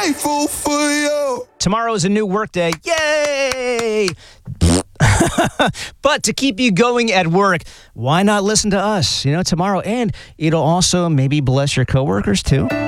grateful for you. Tomorrow is a new workday. Yay! But to keep you going at work, why not listen to us, tomorrow? And it'll also maybe bless your coworkers too.